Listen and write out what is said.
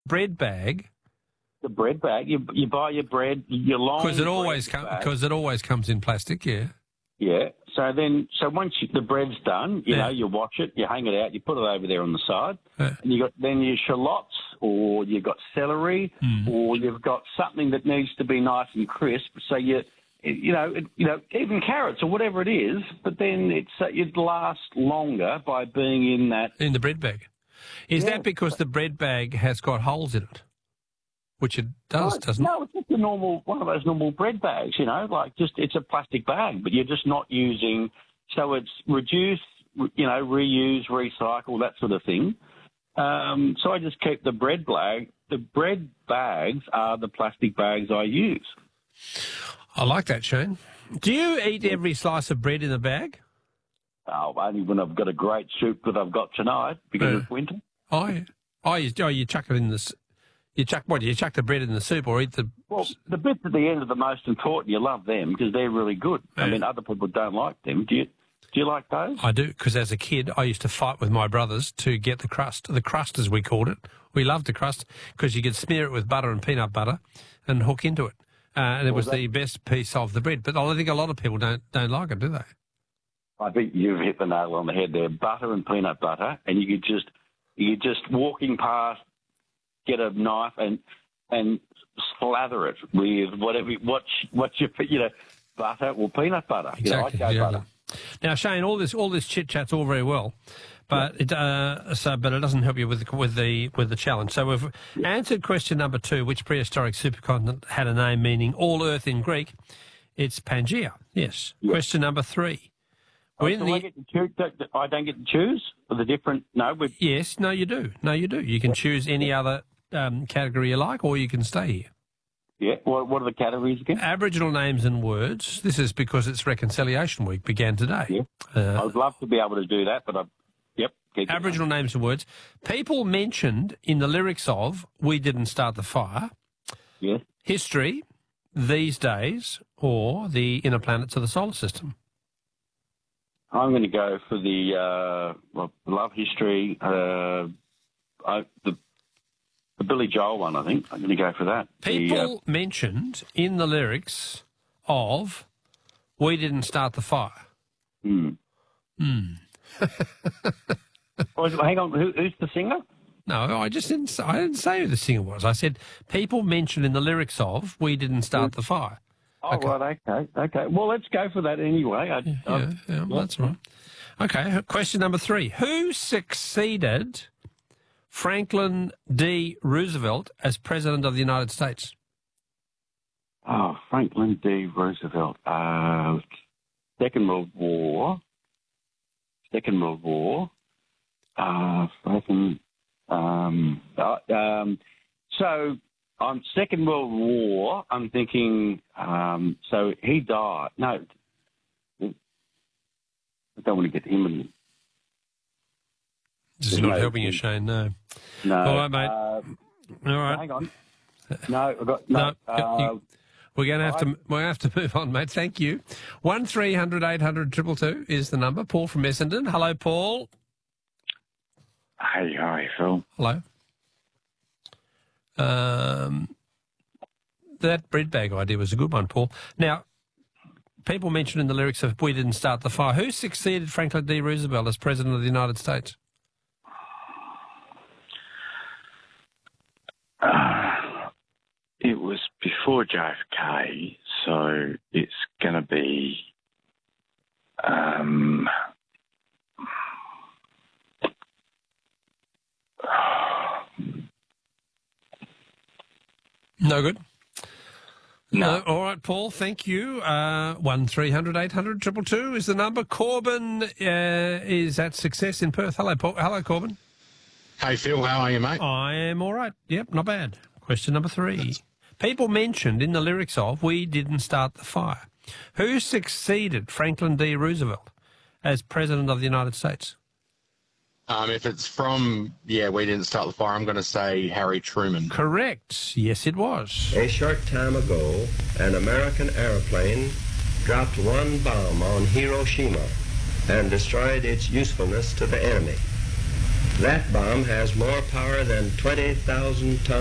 bread bag. The bread bag. You buy your bread, your long. Because it always comes in plastic. Yeah. Yeah. So once the bread's done, you know, you wash it, you hang it out, you put it over there on the side, and you got then your shallots, or you've got celery, or you've got something that needs to be nice and crisp. So you know, even carrots or whatever it is. But then it'd last longer by being in the bread bag. Is that because the bread bag has got holes in it? Which it does, doesn't it? No, it's just one of those normal bread bags, you know, it's a plastic bag, but you're just not using, so it's reduce, you know, reuse, recycle, that sort of thing. So I just keep the bread bag. The bread bags are the plastic bags I use. I like that, Shane. Do you eat every slice of bread in the bag? Oh, only when I've got a great soup that I've got tonight because it's winter. You chuck it in the... You chuck the bread in the soup or eat the... Well, the bits at the end are the most important. You love them because they're really good. Yeah. I mean, other people don't like them. Do you like those? I do, because as a kid, I used to fight with my brothers to get the crust as we called it. We loved the crust because you could smear it with butter and peanut butter and hook into it. And it was the best piece of the bread. But I think a lot of people don't like it, do they? I think you've hit the nail on the head there. Butter and peanut butter, and you could just walking past, get a knife and slather it with whatever what's your butter or peanut butter. Exactly. You know, butter. Now, Shane, all this chit chat's all very well, but it doesn't help you with the challenge. So we've answered question number 2: which prehistoric supercontinent had a name meaning all Earth in Greek? It's Pangaea. Yes. Question number 3. I don't get to choose the different. Yes, no, you do. You can choose any other category you like, or you can stay here. Yeah. What are the categories again? Aboriginal names and words. This is because it's Reconciliation Week began today. Yeah. I'd love to be able to do that, but Aboriginal names and words. People mentioned in the lyrics of "We Didn't Start the Fire." Yes. History, these days, or the inner planets of the solar system. I'm going to go for the love history, the Billy Joel one, I think. I'm going to go for that. People mentioned in the lyrics of "We Didn't Start the Fire." Hang on, who's the singer? No, I didn't say who the singer was. I said people mentioned in the lyrics of "We Didn't Start the Fire." Oh, okay. Right, okay. Well, let's go for that anyway. That's right. Okay, question number 3. Who succeeded Franklin D. Roosevelt as President of the United States? Oh, Franklin D. Roosevelt. Second World War. So... On Second World War, I'm thinking, so he died. No, I don't want to get him in. This is not helping you, Shane, no. No. All right, mate. All right. Hang on. No, I've got... No. We're going to have to move on, mate. Thank you. 1300 800 222 is the number. Paul from Essendon. Hello, Paul. Hey, hi, Phil. Hello. That bread bag idea was a good one, Paul. Now, people mentioned in the lyrics of "We Didn't Start the Fire." Who succeeded Franklin D. Roosevelt as President of the United States? It was before JFK, so it's going to be... No good? No. All right, Paul, thank you. 1300 800 222 is the number. Corbin is at Success in Perth. Hello, Paul. Hello, Corbin. Hey, Phil, how are you, mate? I am all right. Yep, not bad. Question number 3. People mentioned in the lyrics of "We Didn't Start the Fire." Who succeeded Franklin D. Roosevelt as President of the United States? If it's from, "We Didn't Start the Fire," I'm going to say Harry Truman. Correct. Yes, it was. A short time ago, an American airplane dropped one bomb on Hiroshima and destroyed its usefulness to the enemy. That bomb has more power than 20,000 tons.